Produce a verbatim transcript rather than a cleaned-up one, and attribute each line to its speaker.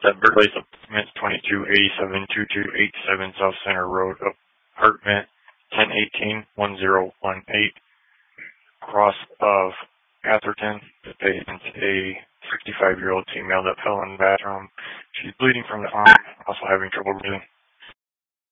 Speaker 1: That Burley's Apartments, twenty-two eighty-seven, twenty-two eighty-seven South Center Road, apartment ten eighteen, ten eighteen, cross of Atherton. The patient's a sixty-five-year-old female that fell in the bathroom. She's bleeding from the arm, also having trouble breathing.